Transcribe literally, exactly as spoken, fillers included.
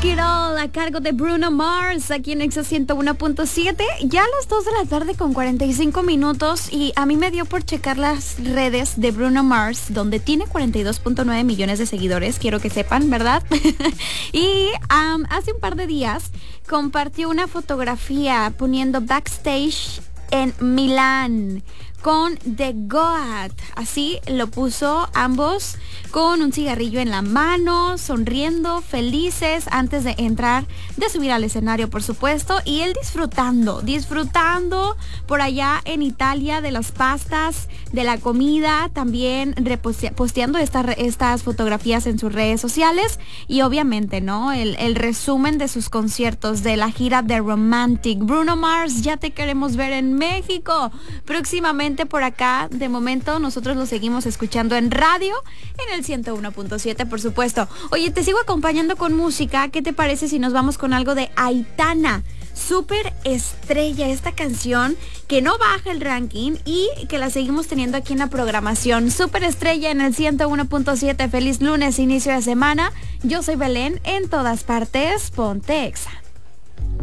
Risk It All a cargo de Bruno Mars aquí en Exa ciento uno punto siete. Ya a las dos de la tarde con cuarenta y cinco minutos y a mí me dio por checar las redes de Bruno Mars, donde tiene cuarenta y dos punto nueve millones de seguidores, quiero que sepan, ¿verdad? y um, hace un par de días compartió una fotografía poniendo backstage en Milán con The Goat. Así lo puso, ambos con un cigarrillo en la mano, sonriendo, felices antes de entrar, de subir al escenario, por supuesto, y él disfrutando, disfrutando por allá en Italia de las pastas, de la comida, también reposte- posteando esta, estas fotografías en sus redes sociales y obviamente, ¿no? El, el resumen de sus conciertos de la gira de Romantic. Bruno Mars, ya te queremos ver en México próximamente por acá. De momento nosotros lo seguimos escuchando en radio, en el ciento uno punto siete, por supuesto. Oye, te sigo acompañando con música. ¿Qué te parece si nos vamos con algo de Aitana? Súper estrella, esta canción que no baja el ranking y que la seguimos teniendo aquí en la programación. Súper estrella en el ciento uno punto siete. Feliz lunes, inicio de semana. Yo soy Belén, en todas partes, ponte Exa.